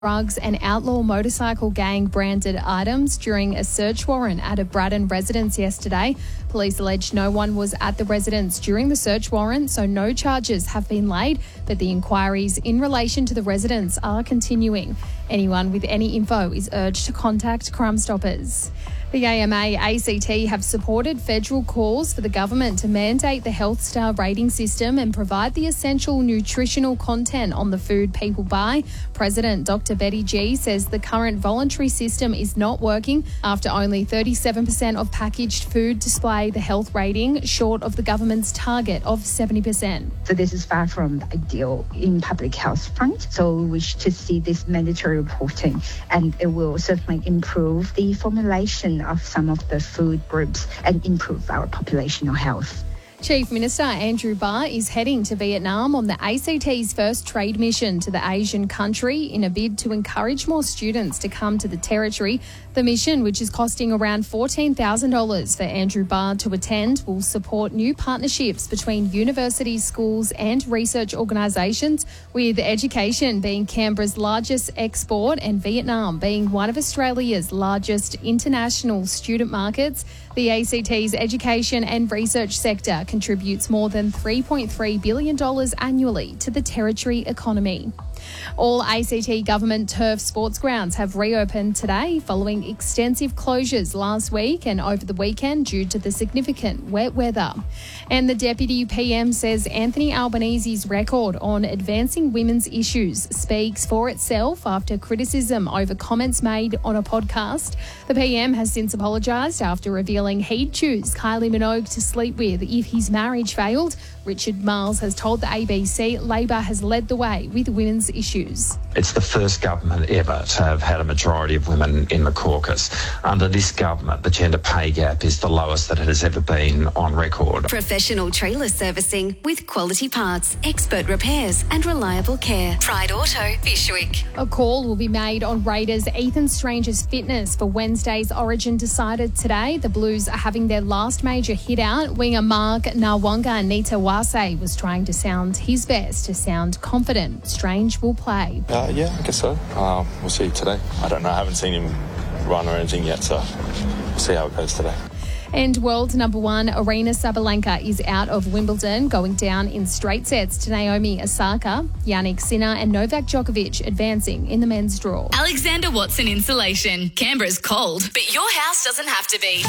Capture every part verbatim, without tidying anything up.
drugs and outlaw motorcycle gang branded items during a search warrant at a Braddon residence yesterday. Police allege no one was at the residence during the search warrant, so no charges have been laid, but the inquiries in relation to the residence are continuing. Anyone with any info is urged to contact Crime Stoppers. The A M A A C T have supported federal calls for the government to mandate the Health Star rating system and provide the essential nutritional content on the food people buy. President Doctor Betty G says the current voluntary system is not working after only thirty-seven percent of packaged food display the health rating, short of the government's target of seventy percent. So this is far from the ideal in public health front. So we wish to see this mandatory reporting, and it will certainly improve the formulation of some of the food groups and improve our populational health. Chief Minister Andrew Barr is heading to Vietnam on the A C T's first trade mission to the Asian country in a bid to encourage more students to come to the territory. The mission, which is costing around fourteen thousand dollars for Andrew Barr to attend, will support new partnerships between universities, schools and research organisations, with education being Canberra's largest export and Vietnam being one of Australia's largest international student markets. The A C T's education and research sector contributes more than three point three billion dollars annually to the territory economy. All A C T government turf sports grounds have reopened today following extensive closures last week and over the weekend due to the significant wet weather. And the Deputy P M says Anthony Albanese's record on advancing women's issues speaks for itself after criticism over comments made on a podcast. The P M has since apologised after revealing he'd choose Kylie Minogue to sleep with if his marriage failed. Richard Marles has told the A B C Labor has led the way with women's issues. It's the first government ever to have had a majority of women in the caucus. Under this government, the gender pay gap is the lowest that it has ever been on record. Professional trailer servicing with quality parts, expert repairs and reliable care. Pride Auto, Bishwick. A call will be made on Raiders Ethan Strange's fitness for Wednesday's Origin decided today. The Blues are having their last major hit out. Winger Mark Nawanga Nitawase was trying to sound his best to sound confident Strange will play. Uh, yeah, I guess so. Uh, we'll see today. I don't know. I haven't seen him run or anything yet, so we'll see how it goes today. And world number one, Aryna Sabalenka, is out of Wimbledon, going down in straight sets to Naomi Osaka. Yannick Sinner and Novak Djokovic advancing in the men's draw. Alexander Watson Insulation. Canberra's cold, but your house doesn't have to be.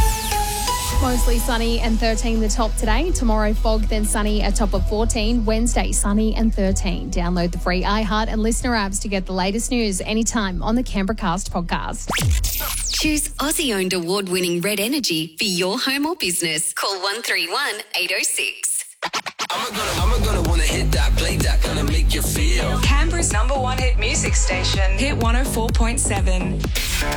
Mostly sunny and thirteen the top today. Tomorrow fog, then sunny, a top of fourteen. Wednesday sunny and thirteen. Download the free iHeart and Listener apps to get the latest news anytime on the Canberra Cast podcast. Choose Aussie-owned award-winning Red Energy for your home or business. Call one three one, eight oh six. I'm gonna, I'm gonna wanna hit that, play that, gonna make you feel. Canberra's number one hit music station, Hit one oh four point seven. Go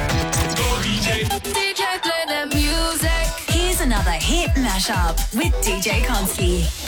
D J. D J play the music. Here's another hit mashup with D J Konski.